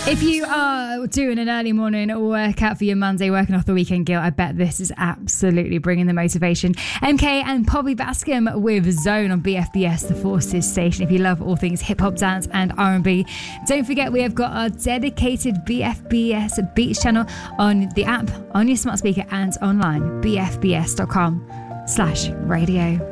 If you are doing an early morning workout for your Monday, working off the weekend guilt, I bet this is absolutely bringing the motivation. MK and Poppy Bascom with Zone on BFBS, the Forces station. If you love all things hip-hop, dance and R&B, don't forget we have got our dedicated BFBS Beats channel on the app, on your smart speaker and online, bfbs.com/radio.